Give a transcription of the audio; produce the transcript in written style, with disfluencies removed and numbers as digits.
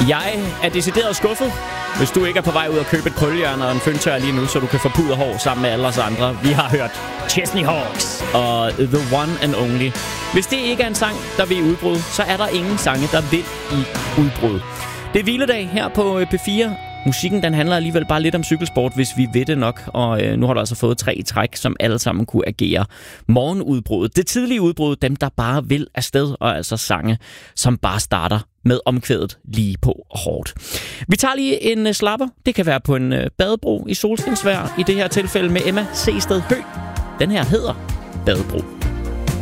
Jeg er decideret skuffet, hvis du ikke er på vej ud og købe et krøllehjørne og en føntør lige nu, så du kan få puder hår sammen med alle os andre. Vi har hørt Chesney Hawks og The One and Only. Hvis det ikke er en sang, der vil i udbrud, så er der ingen sange, der vil i udbrud. Det er hviledag her på P4. Musikken den handler alligevel bare lidt om cykelsport, hvis vi ved det nok. Og nu har du altså fået 3 i træk, som alle sammen kunne agere. Morgenudbruddet, det tidlige udbrud, dem der bare vil afsted, og altså sange, som bare starter med omkvædet lige på hårdt. Vi tager lige en slapper. Det kan være på en badebro i solskinsvejr, i det her tilfælde med Emma Seested Høgh. Den her hedder Badebro.